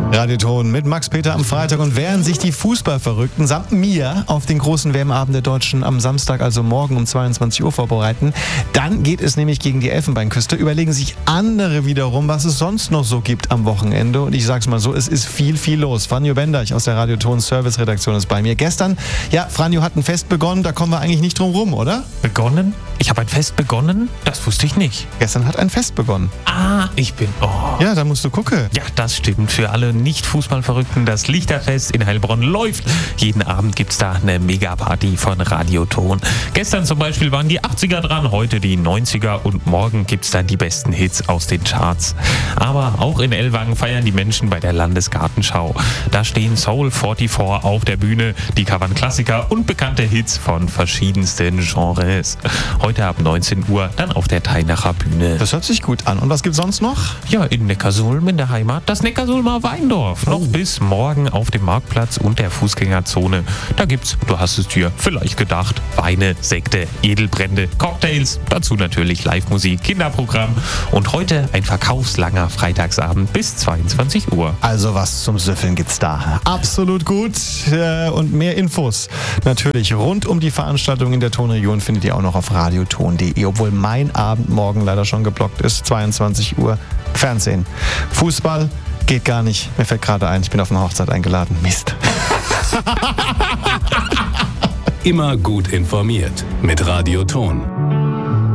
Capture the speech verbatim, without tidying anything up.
Radioton mit Max Peter am Freitag, und während sich die Fußballverrückten samt mir auf den großen W M-Abend der Deutschen am Samstag, also morgen um zweiundzwanzig Uhr vorbereiten, dann geht es nämlich gegen die Elfenbeinküste, überlegen sich andere wiederum, was es sonst noch so gibt am Wochenende, und ich sag's mal so, es ist viel, viel los. Franjo Benderch aus der Radioton Service-Redaktion ist bei mir. Gestern, ja, Franjo hat ein Fest begonnen, da kommen wir eigentlich nicht drum rum, oder? Begonnen? Ich habe ein Fest begonnen? Das wusste ich nicht. Gestern hat ein Fest begonnen. Ah, ich bin... Oh. Ja, da musst du gucken. Ja, das stimmt. Für alle Nicht-Fußballverrückten, das Lichterfest in Heilbronn läuft. Jeden Abend gibt's da eine Megaparty von Radioton. Gestern zum Beispiel waren die achtziger dran, heute die neunziger, und morgen gibt's dann die besten Hits aus den Charts. Aber auch in Ellwangen feiern die Menschen bei der Landesgartenschau. Da stehen Soul vierundvierzig auf der Bühne, die covern Klassiker und bekannte Hits von verschiedensten Genres. Heute ab neunzehn Uhr dann auf der Teinacher Bühne. Das hört sich gut an. Und was gibt's sonst noch? Ja, in Neckarsulm in der Heimat das Neckarsulmer Weindorf. Oh. Noch bis morgen auf dem Marktplatz und der Fußgängerzone. Da gibt's, du hast es dir vielleicht gedacht, Weine, Sekte, Edelbrände, Cocktails, dazu natürlich Live-Musik, Kinderprogramm und heute ein verkaufslanger Freitagsabend bis zweiundzwanzig Uhr. Also was zum Süffeln gibt's da. Absolut gut. Und mehr Infos natürlich rund um die Veranstaltung in der Tonregion findet ihr auch noch auf radioton punkt de, obwohl mein Abend morgen leider schon geblockt ist, zweiundzwanzig Uhr. Fernsehen. Fußball geht gar nicht. Mir fällt gerade ein, ich bin auf eine Hochzeit eingeladen. Mist. Immer gut informiert mit Radioton.